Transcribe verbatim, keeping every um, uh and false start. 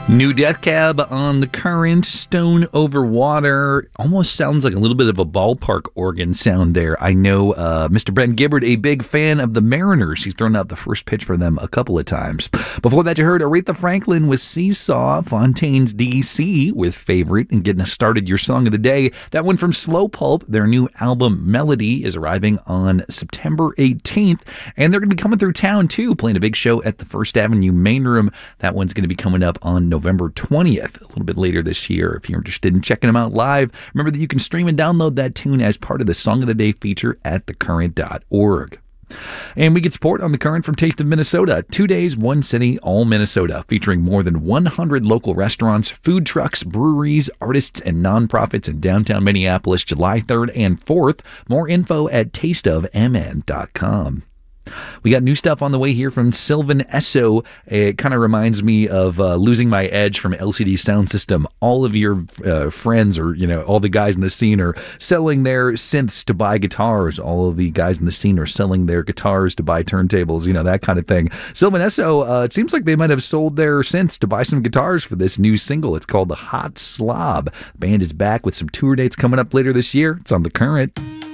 New Death Cab on the Current, Stone Over Water. Almost sounds like a little bit of a ballpark organ sound there. I know uh, Mister Brent Gibbard, a big fan of the Mariners. He's thrown out the first pitch for them a couple of times. Before that, you heard Aretha Franklin with Seesaw, Fontaine's D C with Favorite, and getting us started your song of the day. That one from Slow Pulp. Their new album, Melody, is arriving on September eighteenth, and they're going to be coming through town, too, playing a big show at the First Avenue Main Room. That one's going to be coming up on November twentieth, a little bit later this year. If you're interested in checking them out live, remember that you can stream and download that tune as part of the Song of the Day feature at the current dot org. And we get support on The Current from Taste of Minnesota. Two days, one city, all Minnesota, featuring more than one hundred local restaurants, food trucks, breweries, artists, and nonprofits in downtown Minneapolis, July third and fourth. More info at taste of m n dot com. We got new stuff on the way here from Sylvan Esso. It kind of reminds me of uh, Losing My Edge from L C D Sound System. All of your uh, friends, or you know, all the guys in the scene are selling their synths to buy guitars. All of the guys in the scene are selling their guitars to buy turntables, you know, that kind of thing. Sylvan Esso, uh, it seems like they might have sold their synths to buy some guitars for this new single. It's called The Hot Slob. The band is back with some tour dates coming up later this year. It's on The Current.